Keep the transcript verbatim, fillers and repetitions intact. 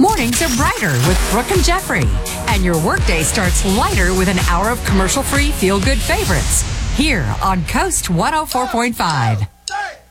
Mornings are brighter with Brooke and Jeffrey. And your workday starts lighter with an hour of commercial-free feel-good favorites. Here on Coast one oh four point five.